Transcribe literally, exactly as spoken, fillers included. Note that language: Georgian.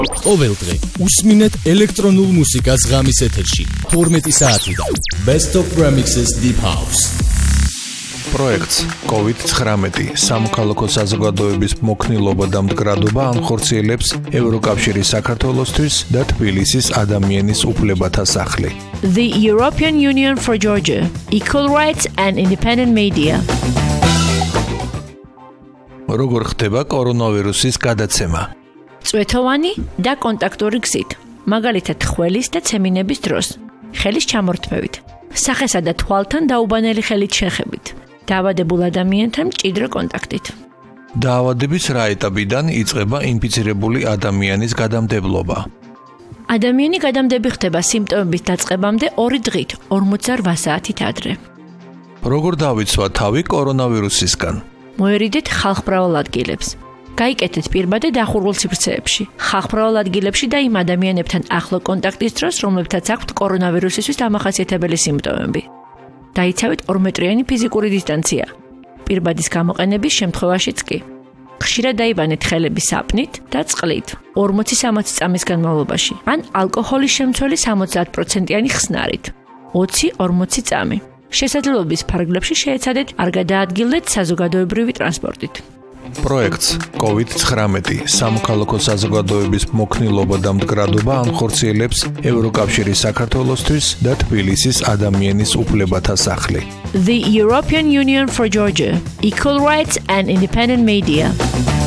ყოველდღე უსმინეთ ელექტრონულ მუსიკას ღამის ეთერში თორმეტი საათიდან Best of Remixes Deep House. პროექტს კოვიდ ცხრამეტი სამოქალაქო საზოგადოების მოქნილობა და მდგრადობა ანხორციელებს ევროკავშირის საქართველოსთვის და თბილისის ადამიანის უფლებათა სახლი. The European Union for Georgia, Equal Rights and Independent Media. როგორ ხდება კორონავირუსის გადაცემა? წვეთოვანი და კონტაქტური გზით, მაგალითად ხველის და ცემინების დროს, ხელის ჩამორთმევით, სახესა და თვალთან დაუბანელი ხელით შეხებით, დაავადებულ ადამიანთან მჭიდრო კონტაქტით. დაავადების რა ეტაპიდან იწყება ინფიცირებული ადამიანის გადამდებლობა? ადამიანი გადამდები ხდება სიმპტომების დაწყებამდე ორი დღით, ორმოცდაოთხ საათით ადრე. როგორ დავიცვა თავი კორონავირუსისგან? მოერიდეთ ხალხმრავალ ადგილებს. გაიკეთეთ პირბადე დახურულ სივრცეებში, ხალხმრავალ ადგილებში და იმ ადამიანებთან ახლო კონტაქტის დროს, რომლებთაც აქვთ კორონავირუსისთვის დამახასიათებელი სიმპტომები. დაიცავეთ ორმეტრიანი ფიზიკური დისტანცია. პირბადის გამოყენების შემთხვევაშიც კი. ხშირად დაიბანეთ ხელები საპნით და წყლით ორმოცი სამოცი წამის განმავლობაში, ან ალკოჰოლის შემცველი სამოცდაათ პროცენტიანი ხსნარით. ოცი ორმოცი წამი. შესაძლებლობის ფარგლებში შეეცადეთ არ გადაადგილდეთ საზოგადოებრივი ტრანსპორტით. პროექტს კოვიდ ცხრამეტი სამოქალაქო საზოგადოების მოქნილობა და მდგრადობა ანხორციელებს ევროკავშირის საქართველოსთვის და თბილისის ადამიანის უფლებათა სახლი. The European Union for Georgia, Equal Rights and Independent Media.